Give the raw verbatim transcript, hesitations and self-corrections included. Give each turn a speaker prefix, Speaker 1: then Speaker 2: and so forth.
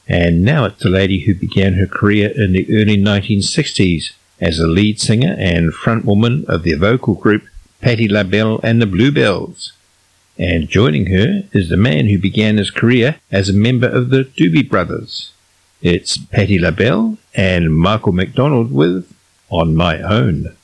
Speaker 1: And now it's the lady who began her career in the early nineteen sixties as a lead singer and frontwoman of the vocal group Patti LaBelle and the Bluebells. And joining her is the man who began his career as a member of the Doobie Brothers. It's Patti LaBelle and Michael McDonald with On My Own.